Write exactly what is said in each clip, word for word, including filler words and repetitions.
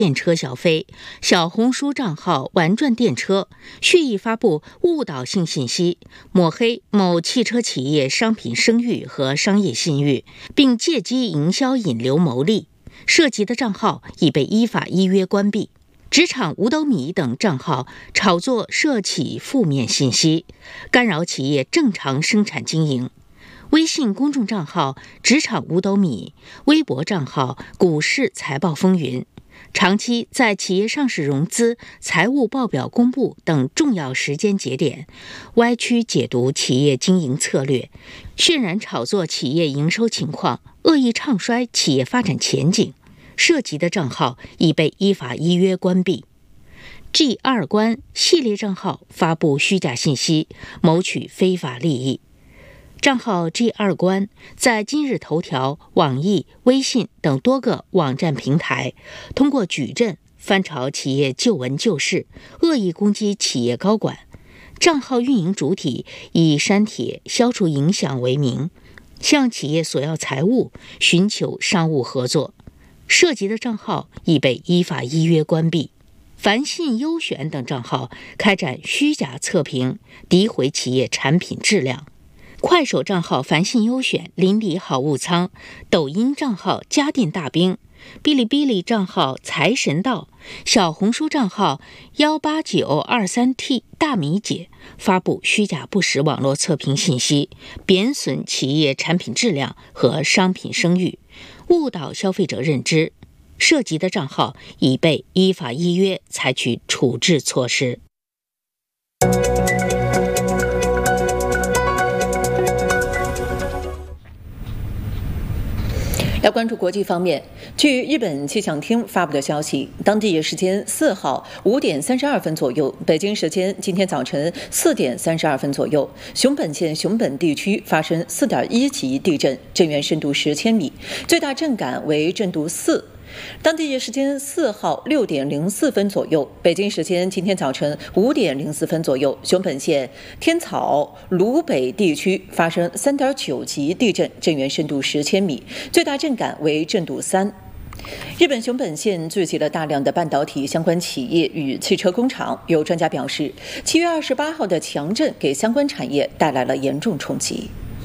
电车小飞，小红书账号玩转电车蓄意发布误导性信息，抹黑某汽车企业商品声誉和商业信誉，并借机营销引流牟利，涉及的账号已被依法依约关闭。职场五斗米等账号炒作涉企负面信息，干扰企业正常生产经营。微信公众账号职场五斗米，微博账号股市财报风云，长期在企业上市融资、财务报表公布等重要时间节点，歪曲解读企业经营策略，渲染炒作企业营收情况，恶意唱衰企业发展前景。涉及的账号已被依法依约关闭。G 二关系列账号发布虚假信息，谋取非法利益。账号 G 二关在今日头条、网易、微信等多个网站平台，通过矩阵翻炒企业旧闻旧事，恶意攻击企业高管。账号运营主体以删帖、消除影响为名，向企业索要财物，寻求商务合作。涉及的账号已被依法依约关闭。凡信优选等账号开展虚假测评，诋毁企业产品质量。快手账号凡信优选邻里好物仓，抖音账号家电大兵，哔哩哔哩账号财神道，小红书账号幺八九二三 T 大米姐发布虚假不实网络测评信息，贬损企业产品质量和商品声誉，误导消费者认知。涉及的账号已被依法依约采取处置措施。 来关注国际方面，据日本气象厅发布的消息，当地时间四号五点三十二分左右，北京时间今天早晨四点三十二分左右，熊本县熊本地区发生四点一级地震，震源深度十千米，最大震感为震度四。当地时间四号六点零四分左右，北京时间今天早晨五点零四分左右，熊本县天草鲁北地区发生三点九级地震，震源深度十千米，最大震感为震度三。日本熊本县聚集了大量的半导体相关企业与汽车工厂，有专家表示，七月二十八号的强震给相关产业带来了严重冲击。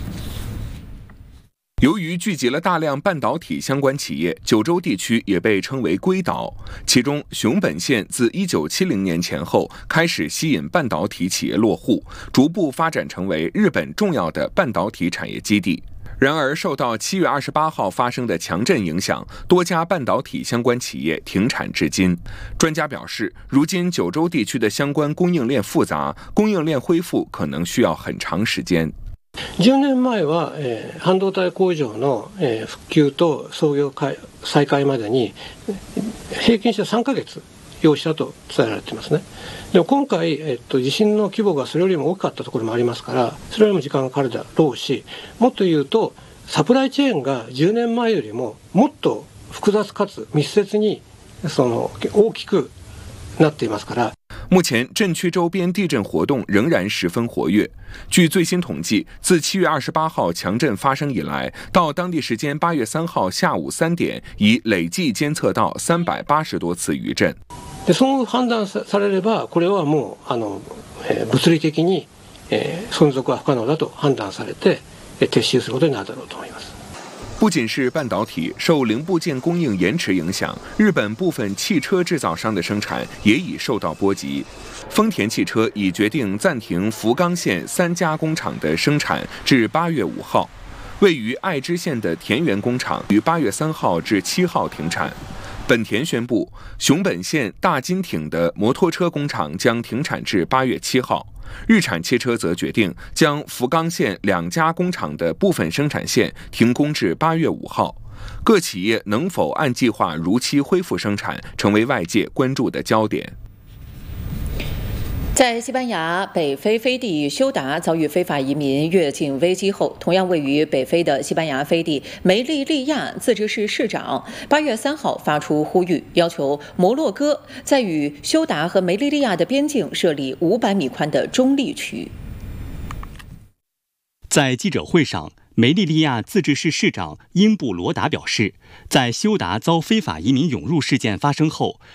由于聚集了大量半导体相关企业，九州地区也被称为硅岛。其中，熊本县自一九七零年前后开始吸引半导体企业落户，逐步发展成为日本重要的半导体产业基地。然而，受到七月二十八号发生的强震影响，多家半导体相关企业停产至今。专家表示，如今九州地区的相关供应链复杂，供应链恢复可能需要很长時間。 じゅうねんまえは、えー、半導体工場の、えー、復旧と操業再開までに平均してさんかげつ要したと伝えられていますね。でも今回、えっと、地震の規模がそれよりも大きかったところもありますから、それよりも時間がかかるだろうし、もっと言うとサプライチェーンがじゅうねんまえよりももっと複雑かつ密接にその大きくなっていますから。 目前，震区周边地震活动仍然十分活跃。据最新统计，自七月二十八号强震发生以来，到当地時間八月三号下午三点，已累計監測到三百八十多次餘震。 で、そう判断されれば、これはもうあの、えー、物理的に、えー、存続は不可能だと判断されて、撤収することになるだろうと思います。 不仅是半导体，受零部件供应延迟影响，日本部分汽车制造商的生产也已受到波及。丰田汽车已决定暂停福冈县三家工厂的生产至八月五号，位于爱知县的田园工厂于八月三号至七号停产。本田宣布，熊本县大金町的摩托车工厂将停产至八月七号。日产汽车则决定将福冈县两家工厂的部分生产线停工至八月五号。各企业能否按计划如期恢复生产，成为外界关注的焦点。 在西班牙北非飞地休达遭遇非法移民越境危机后，同样位于北非的西班牙飞地梅利利亚自治市市长八月三号发出呼吁，要求摩洛哥在与休达和梅利利亚的边境设立五百米宽的中立区。 在记者会上， 梅利利亚自治市市长英布罗达表示，在休达遭非法移民涌入事件发生后，